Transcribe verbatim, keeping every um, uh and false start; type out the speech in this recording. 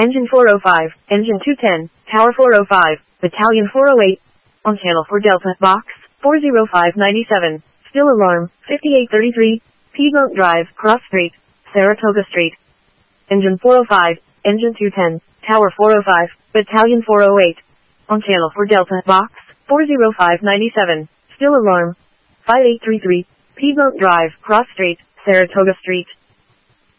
Engine four oh five, Engine two ten, Tower four oh five, Battalion four oh eight. On Channel four Delta, Box, four oh five nine seven. Still alarm, fifty-eight thirty-three. Piedmont Drive, Cross Street, Saratoga Street. Engine four oh five, Engine two ten, Tower four oh five, Battalion four oh eight. On Channel four Delta, Box, four oh five nine seven. Still alarm, five eight three three. Piedmont Drive, Cross Street, Saratoga Street.